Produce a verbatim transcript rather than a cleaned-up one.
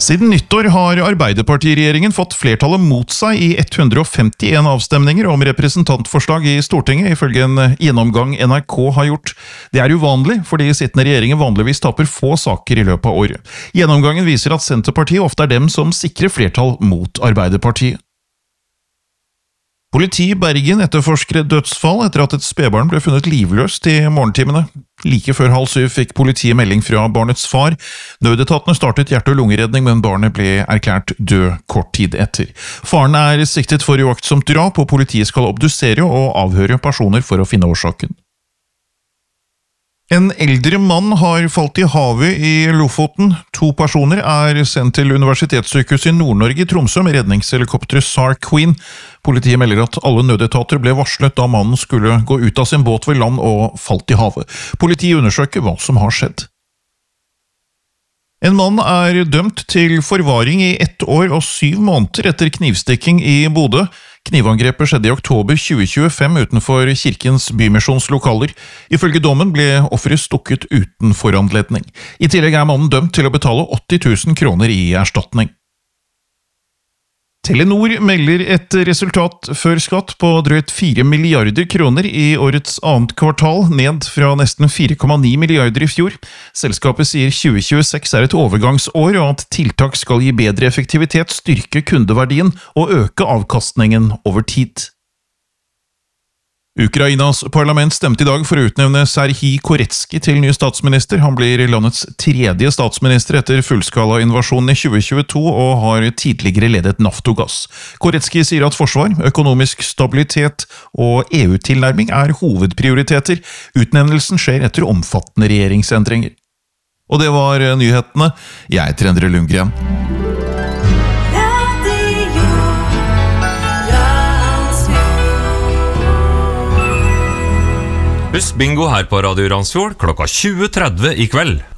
Siden nyttår har Arbeiderpartiregjeringen fått flertallet mot seg i ett hundre og femtien avstemninger om representantforslag i Stortinget, ifølge en gjennomgang N R K har gjort. Det er uvanlig, fordi sittende regjeringen vanligvis taper få saker i løpet av året. Gjennomgangen viser at Senterpartiet ofte er dem som sikrer flertall mot Arbeiderpartiet. Politi i Bergen etterforsker et dødsfall etter at et spedbarn ble funnet livløst i morgentimene. Like før halv syv fikk politiet melding fra barnets far. Nødetatene startet hjerte- og lungeredning, men barnet ble erklært død kort tid etter. Faren er siktet for uaktsomt drap, og politiet skal obdusere og avhøre personer for å finne årsaken. En eldre mann har falt i havet i Lofoten. To personer er sendt til Universitetssykehuset i Nord-Norge i Tromsø med redningshelikopteret SAR Queen. Politiet melder at alle nødetater ble varslet da mannen skulle gå ut av sin båt ved land og falt i havet. Politiet undersøker hva som har skjedd. En mann er dømt til forvaring i ett år og syv måneder etter knivstikking i Bodø. Knivangrepet skjedde i oktober tjue tjuefem utenfor Kirkens Bymisjonslokaler. Ifølge dommen ble offeret stukket uten foranledning. I tillegg er mannen dømt til å betale åtti tusen kroner i erstatning. Telenor melder et resultat før skatt på drøyt fire milliarder kroner i årets annet kvartal, ned fra nesten fire komma ni milliarder i fjor. Selskapet sier tjue tjueseks er et overgangsår, og at tiltak skal gi bedre effektivitet, styrke kundeverdien og øke avkastningen over tid. Ukrainas parlament stemte i dag for å utnevne Serhij Koretsky til ny statsminister. Han blir landets tredje statsminister etter fullskala-invasjonen i tjue tjueto og har tidligere ledet Naftogass. Koretsky sier at forsvar, økonomisk stabilitet og E U-tilnærming er hovedprioriteter. Utnevnelsen skjer etter omfattende regjeringsendringer. Og det var nyhetene. Jeg heter Endre Lundgren. Husk bingo her på Radio Randsfjord klokka tjue tretti i kveld.